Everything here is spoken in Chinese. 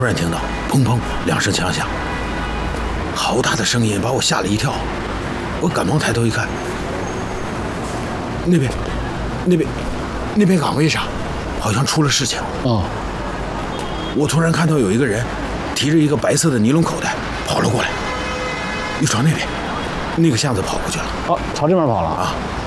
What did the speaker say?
突然听到砰砰2声枪响，好大的声音，把我吓了一跳。我赶忙抬头一看，那边岗位上好像出了事情。 哦， 我突然看到有一个人提着一个白色的尼龙口袋跑了过来，又朝那个巷子跑过去了。 哦，朝这边跑了啊！